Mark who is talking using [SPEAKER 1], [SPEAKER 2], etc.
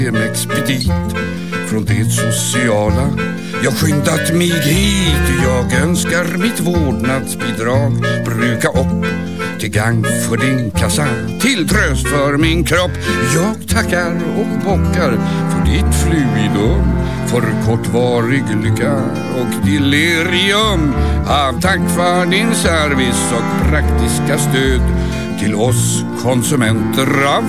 [SPEAKER 1] expedit från det sociala. Jag skyndat mig hit, jag önskar mitt vårdnadsbidrag bruka upp till gang för din kassa, till tröst för min kropp. Jag tackar och bockar för ditt fluidum, för kortvarig lycka och delirium. Tack för din service och praktiska stöd till oss konsumenter av